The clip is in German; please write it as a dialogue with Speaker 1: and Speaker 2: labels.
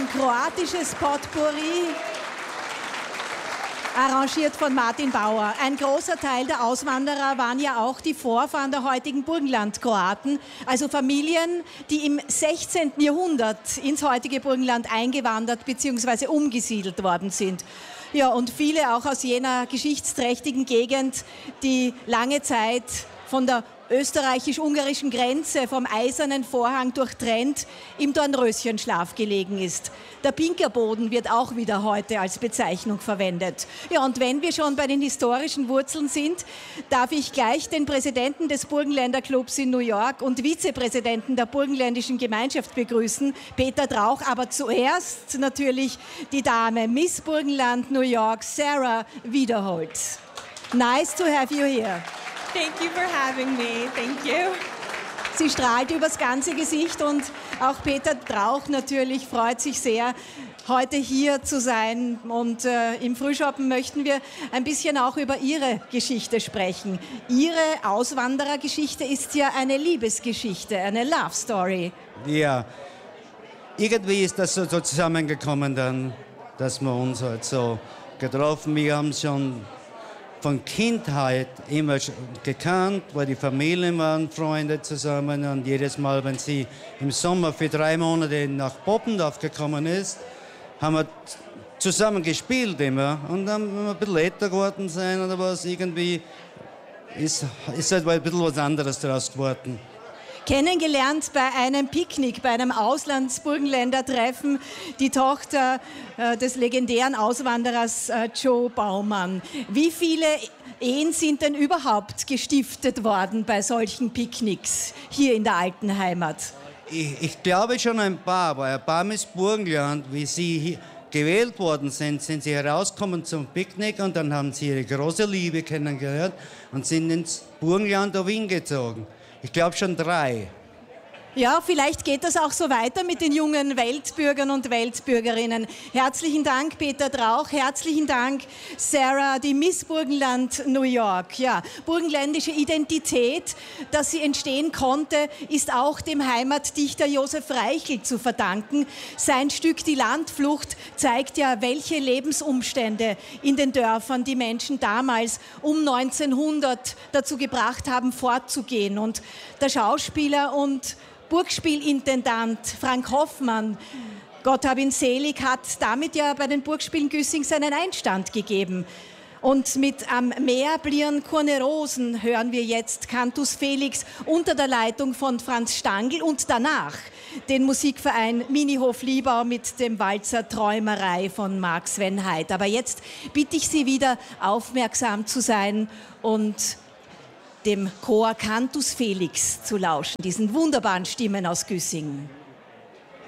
Speaker 1: kroatisches Potpourri, arrangiert von Martin Bauer. Ein großer Teil der Auswanderer waren ja auch die Vorfahren der heutigen Burgenlandkroaten, also Familien, die im 16. Jahrhundert ins heutige Burgenland eingewandert bzw. umgesiedelt worden sind. Ja, und viele auch aus jener geschichtsträchtigen Gegend, die lange Zeit von der österreichisch-ungarischen Grenze vom Eisernen Vorhang durchtrennt im Dornröschenschlaf gelegen ist. Der Pinkerboden wird auch wieder heute als Bezeichnung verwendet. Ja, und wenn wir schon bei den historischen Wurzeln sind, darf ich gleich den Präsidenten des Burgenländer Clubs in New York und Vizepräsidenten der Burgenländischen Gemeinschaft begrüßen, Peter Drauch, aber zuerst natürlich die Dame Miss Burgenland New York, Sarah Wiederholz. Nice to have you here.
Speaker 2: Thank you for having me. Thank you.
Speaker 1: Sie strahlt übers ganze Gesicht und auch Peter Drauch natürlich freut sich sehr, heute hier zu sein. Und im Frühschoppen möchten wir ein bisschen auch über Ihre Geschichte sprechen. Ihre Auswanderergeschichte ist ja eine Liebesgeschichte, eine Love Story.
Speaker 3: Ja, irgendwie ist das so zusammengekommen dann, dass wir uns halt so getroffen. Wir haben schon von Kindheit immer gekannt, weil die Familien waren Freunde zusammen und jedes Mal, wenn sie im Sommer für 3 Monate nach Poppendorf gekommen ist, haben wir zusammen gespielt immer und dann, wenn wir ein bisschen älter geworden sind oder was, irgendwie ist halt ein bisschen was anderes daraus geworden.
Speaker 1: Kennengelernt bei einem Picknick, bei einem Auslandsburgenländer-Treffen, die Tochter des legendären Auswanderers Joe Baumann. Wie viele Ehen sind denn überhaupt gestiftet worden bei solchen Picknicks hier in der alten Heimat?
Speaker 3: Ich glaube schon ein paar, weil ein paar Miss Burgenland, wie sie gewählt worden sind, sind sie herausgekommen zum Picknick und dann haben sie ihre große Liebe kennengelernt und sind ins Burgenland auf Wien gezogen. Ich glaube schon 3.
Speaker 1: Ja, vielleicht geht das auch so weiter mit den jungen Weltbürgern und Weltbürgerinnen. Herzlichen Dank, Peter Drauch. Herzlichen Dank, Sarah, die Miss Burgenland New York. Ja, burgenländische Identität, dass sie entstehen konnte, ist auch dem Heimatdichter Josef Reichel zu verdanken. Sein Stück Die Landflucht zeigt ja, welche Lebensumstände in den Dörfern die Menschen damals um 1900 dazu gebracht haben, fortzugehen. Und der Schauspieler und Burgspielintendant Frank Hoffmann, Gott hab ihn selig, hat damit ja bei den Burgspielen Güssing seinen Einstand gegeben. Und mit Am Meer blieren Kurne Rosen hören wir jetzt Cantus Felix unter der Leitung von Franz Stangl und danach den Musikverein Minihof Liebau mit dem Walzer Träumerei von Marc Sven Heid. Aber jetzt bitte ich Sie wieder aufmerksam zu sein und dem Chor Cantus Felix zu lauschen, diesen wunderbaren Stimmen aus Güssing.